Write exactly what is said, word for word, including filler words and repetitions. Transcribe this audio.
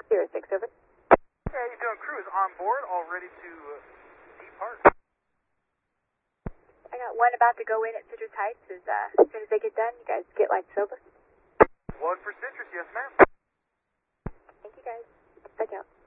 zero six, over. Hey, how you doing? Crew is on board, all ready to uh, depart. I got one about to go in at Citrus Heights. As, uh, as soon as they get done, you guys get lights over. One for Citrus, yes ma'am. Thank you guys. Back out.